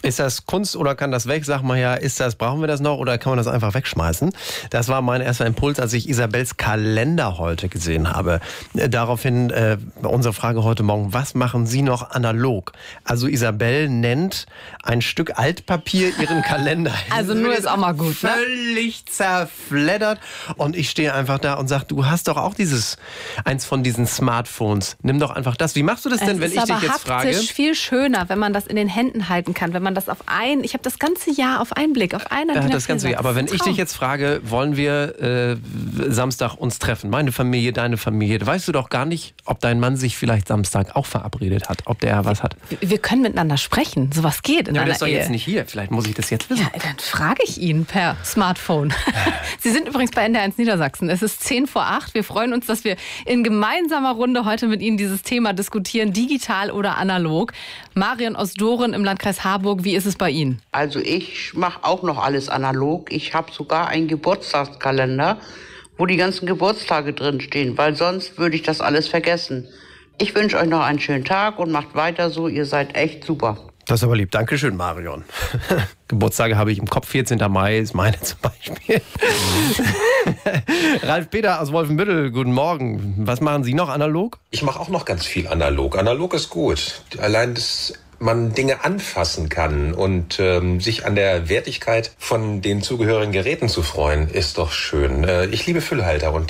Ist das Kunst oder kann das weg? Sag mal ja, brauchen wir das noch oder kann man das einfach wegschmeißen? Das war mein erster Impuls, als ich Isabels Kalender heute gesehen habe. Daraufhin unsere Frage heute Morgen, was machen Sie noch analog? Also Isabel nennt ein Stück Altpapier ihren Kalender. Also nur ist auch mal gut, ne? Völlig zerfleddert. Und ich stehe einfach da und sage, du hast doch auch eins von diesen Smartphones. Nimm doch einfach das. Wie machst du das denn, wenn ich dich jetzt frage? Es ist viel schöner, wenn man das in den Händen halten kann, wenn man das ich habe das ganze Jahr auf einen Blick, auf einer das ganze Jahr. Aber wenn ich dich jetzt frage, wollen wir Samstag uns treffen, meine Familie, deine Familie, weißt du doch gar nicht, ob dein Mann sich vielleicht Samstag auch verabredet hat, ob der was hat. Wir können miteinander sprechen, sowas geht in einer Ehe. Der ist doch jetzt nicht hier, vielleicht muss ich das jetzt wissen. Ja, dann frage ich ihn per Smartphone. Sie sind übrigens bei NDR1 Niedersachsen. Es ist 7:50. Wir freuen uns, dass wir in gemeinsamer Runde heute mit Ihnen dieses Thema diskutieren, digital oder analog. Marion aus Doren im Landkreis Harburg, wie ist es bei Ihnen? Also ich mache auch noch alles analog. Ich habe sogar einen Geburtstagskalender, wo die ganzen Geburtstage drin stehen, weil sonst würde ich das alles vergessen. Ich wünsche euch noch einen schönen Tag und macht weiter so. Ihr seid echt super. Das ist aber lieb. Dankeschön, Marion. Geburtstage habe ich im Kopf. 14. Mai ist meine zum Beispiel. Ralf Peter aus Wolfenbüttel, guten Morgen. Was machen Sie noch analog? Ich mache auch noch ganz viel analog. Analog ist gut. Allein, dass man Dinge anfassen kann und sich an der Wertigkeit von den zugehörigen Geräten zu freuen, ist doch schön. Ich liebe Füllhalter und